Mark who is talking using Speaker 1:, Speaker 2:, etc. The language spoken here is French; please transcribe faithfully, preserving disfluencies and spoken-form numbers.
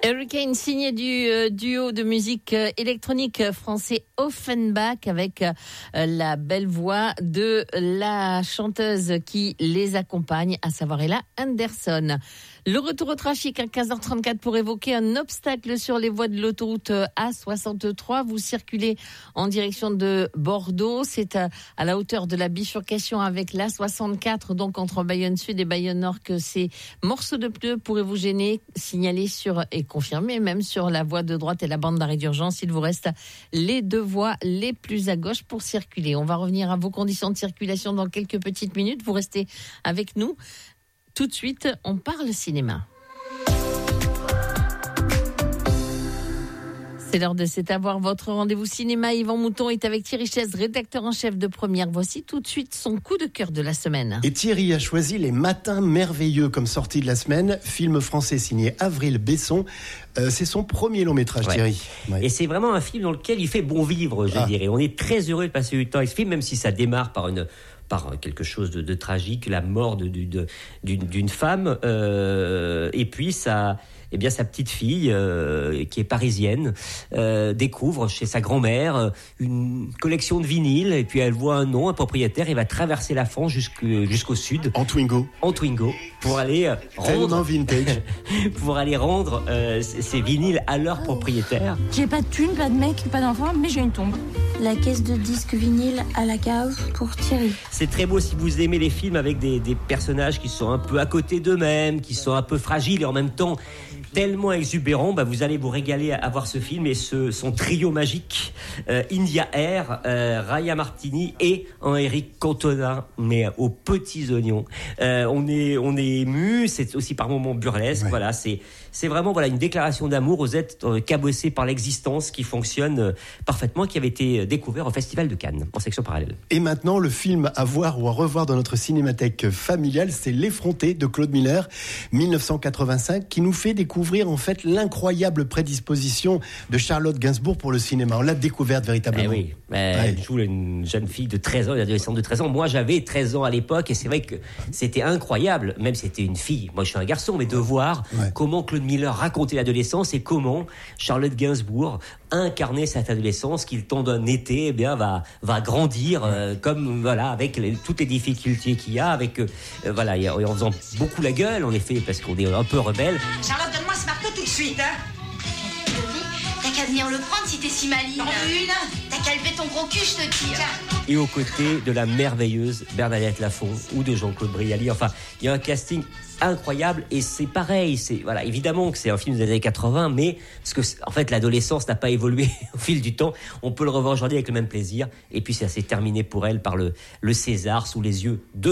Speaker 1: Hurricane, signé du euh, duo de musique euh, électronique français Offenbach avec euh, la belle voix de la chanteuse qui les accompagne, à savoir Ella Anderson. Le retour au trafic à quinze heures trente-quatre pour évoquer un obstacle sur les voies de l'autoroute A soixante-trois. Vous circulez en direction de Bordeaux. C'est à, à la hauteur de la bifurcation avec l'A soixante-quatre, donc entre Bayonne Sud et Bayonne Nord, que ces morceaux de pneus pourraient vous gêner. Signalez sur et confirmez même sur la voie de droite et la bande d'arrêt d'urgence. Il vous reste les deux voies les plus à gauche pour circuler. On va revenir à vos conditions de circulation dans quelques petites minutes. Vous restez avec nous. Tout de suite, on parle cinéma. C'est l'heure de C'est à voir votre rendez-vous cinéma. Yvan Mouton est avec Thierry Chaise, rédacteur en chef de Première. Voici tout de suite son coup de cœur de la semaine.
Speaker 2: Et Thierry a choisi Les Matins Merveilleux comme sortie de la semaine. Film français signé Avril Besson. Euh, c'est son premier long métrage, ouais. Thierry. Ouais.
Speaker 3: Et c'est vraiment un film dans lequel il fait bon vivre, je ah. dirais. On est très heureux de passer du temps avec ce film, même si ça démarre par une... par quelque chose de, de tragique, la mort de, de, de, d'une, d'une femme, euh, et puis ça, eh bien sa petite fille euh, qui est parisienne euh, découvre chez sa grand-mère une collection de vinyles, et puis elle voit un nom, un propriétaire, et va traverser la France jusqu'au, jusqu'au sud
Speaker 2: en Twingo,
Speaker 3: en Twingo pour aller euh, rendre
Speaker 2: vintage,
Speaker 3: pour aller rendre euh, ces vinyles à leur propriétaire.
Speaker 4: J'ai pas de thune, pas de mec, pas d'enfant, mais j'ai une tombe. La caisse de disques vinyle à la cave pour Thierry.
Speaker 3: C'est très beau si vous aimez les films avec des, des personnages qui sont un peu à côté d'eux-mêmes, qui sont un peu fragiles et en même temps tellement exubérants, bah vous allez vous régaler à voir ce film et ce, son trio magique, euh, India Air, euh, Raya Martini et Henri Cantona, mais aux petits oignons. Euh, on est on est ému, c'est aussi par moments burlesque. Ouais. Voilà, c'est c'est vraiment voilà une déclaration d'amour aux êtres euh, cabossés par l'existence qui fonctionne euh, parfaitement, qui avait été découvert au Festival de Cannes en section parallèle.
Speaker 2: Et maintenant, le film à voir ou à revoir dans notre cinémathèque familiale, c'est L'Effronté de Claude Miller, dix-neuf cent quatre-vingt-cinq, qui nous fait découvrir en fait l'incroyable prédisposition de Charlotte Gainsbourg pour le cinéma. On l'a découverte véritablement.
Speaker 3: Eh oui, elle ouais. joue une jeune fille de treize ans, une adolescente de treize ans. Moi, j'avais treize ans à l'époque et c'est vrai que c'était incroyable, même si c'était une fille. Moi, je suis un garçon, mais de voir ouais. comment Claude Miller racontait l'adolescence et comment Charlotte Gainsbourg incarnait cette adolescence qui, le temps d'un été, eh bien, va, va grandir, euh, comme, voilà, avec les, toutes les difficultés qu'il y a, avec, euh, voilà, et en faisant beaucoup la gueule, en effet, parce qu'on est un peu rebelle.
Speaker 5: Charlotte, donne-moi ce marteau tout de suite, hein. T'as qu'à venir le prendre si t'es si maligne. T'en veux une ? T'as qu'à lever ton gros cul, je te tire.
Speaker 3: Et aux côtés de la merveilleuse Bernadette Lafont ou de Jean-Claude Brialy. Enfin, il y a un casting incroyable et c'est pareil. C'est, voilà, évidemment que c'est un film des années quatre-vingts, mais parce que, en fait, l'adolescence n'a pas évolué au fil du temps. On peut le revoir aujourd'hui avec le même plaisir. Et puis, ça s'est terminé pour elle par le, le César sous les yeux de